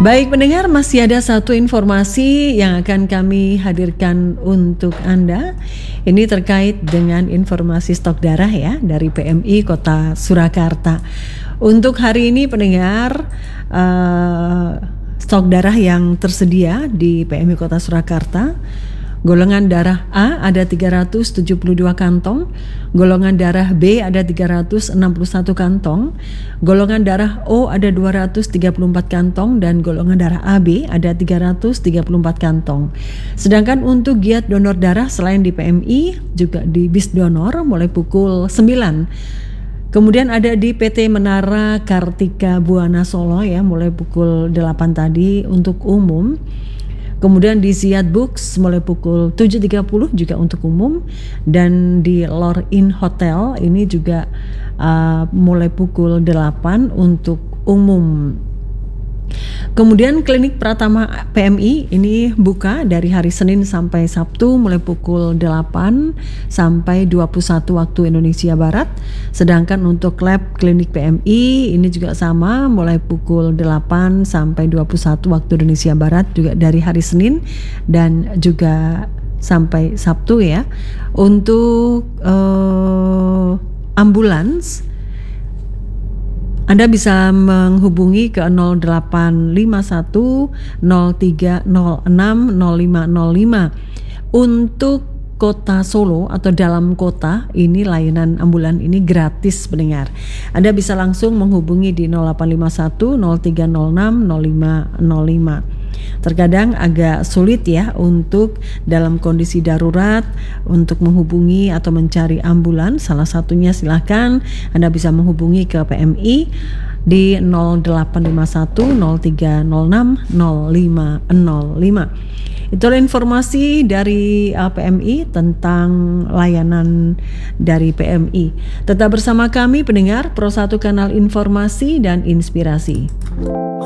Baik pendengar, masih ada satu informasi yang akan kami hadirkan untuk Anda. Ini terkait dengan informasi stok darah ya dari PMI Kota Surakarta. Untuk hari ini pendengar, stok darah yang tersedia di PMI Kota Surakarta, golongan darah A ada 372 kantong, golongan darah B ada 361 kantong, golongan darah O ada 234 kantong, dan golongan darah AB ada 334 kantong. Sedangkan untuk giat donor darah selain di PMI juga di bis donor mulai pukul 9. Kemudian ada di PT Menara Kartika Buana Solo ya mulai pukul 8 tadi untuk umum. Kemudian di Ziyad Books mulai pukul 7.30 juga untuk umum, dan di Lor Inn Hotel ini juga mulai pukul 8 untuk umum. Kemudian klinik Pratama PMI ini buka dari hari Senin sampai Sabtu mulai pukul 8 sampai 21 waktu Indonesia Barat. Sedangkan untuk lab klinik PMI ini juga sama mulai pukul 8 sampai 21 waktu Indonesia Barat, juga dari hari Senin dan juga sampai Sabtu ya. Untuk ambulans Anda bisa menghubungi ke 0851 0306 0505. Untuk Kota Solo atau dalam kota ini layanan ambulan ini gratis pendengar. Anda bisa langsung menghubungi di 0851 0306 0505. Terkadang agak sulit ya untuk dalam kondisi darurat untuk menghubungi atau mencari ambulans. Salah satunya silakan Anda bisa menghubungi ke PMI di 0851 0306 0505. Itulah informasi dari PMI tentang layanan dari PMI. Tetap bersama kami pendengar Pro 1 Kanal Informasi dan Inspirasi.